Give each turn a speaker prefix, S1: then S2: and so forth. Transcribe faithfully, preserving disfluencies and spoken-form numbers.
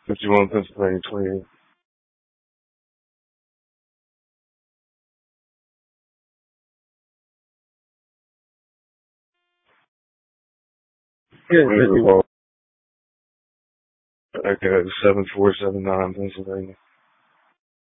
S1: fifty-one Pennsylvania twenty-eight.
S2: Yeah, fifty-one.
S1: Okay, seven four seven nine Pennsylvania.